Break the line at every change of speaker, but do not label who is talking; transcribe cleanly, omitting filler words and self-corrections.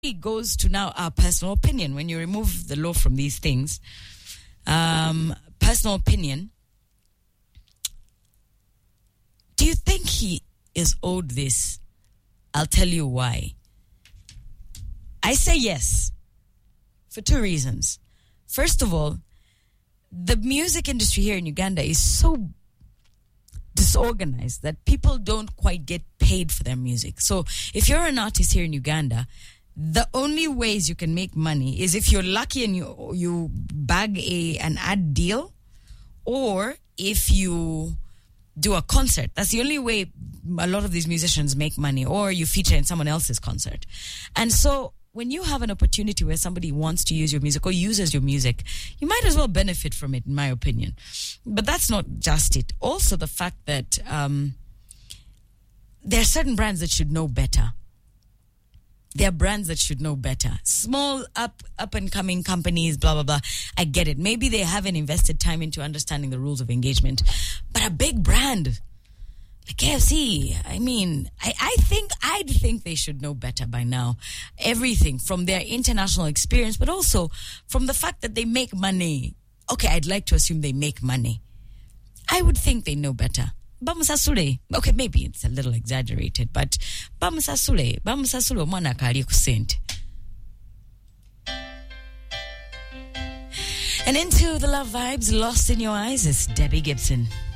goes to now our personal opinion. When you remove the law from these things, personal opinion. Do you think he is owed this? I'll tell you why. I say yes, for two reasons. First of all, the music industry here in Uganda is so disorganized that people don't quite get paid for their music. So if you're an artist here in Uganda, the only ways you can make money is if you're lucky and you bag an ad deal, or if you do a concert. That's the only way a lot of these musicians make money, or you feature in someone else's concert. And so when you have an opportunity where somebody wants to use your music or uses your music, you might as well benefit from it, in my opinion. But that's not just it. Also the fact that there are certain brands that should know better. There are brands that should know better. Small, up and coming companies, blah, blah, blah. I get it. Maybe they haven't invested time into understanding the rules of engagement. But a big brand like KFC, I mean, I'd think they should know better by now. Everything from their international experience, but also from the fact that they make money. Okay, I'd like to assume they make money. I would think they know better. Bamusasule. Okay, maybe it's a little exaggerated, but bamusasule mwana kali kusente. And into the love vibes, Lost in Your Eyes, is Debbie Gibson.